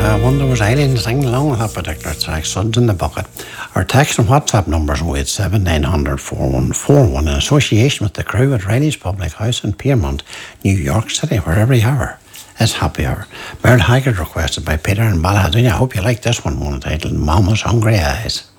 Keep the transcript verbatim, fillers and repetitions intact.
I wonder was Eileen singing along with that particular track, Suds in the Bucket. Our text and WhatsApp numbers oh eight seven nine hundred four one four one in association with the crew at Riley's Public House in Piermont, New York City, where every hour is happy hour. Merle Haggard requested by Peter and Ballahaduna. I hope you like this one, one entitled Mama's Hungry Eyes.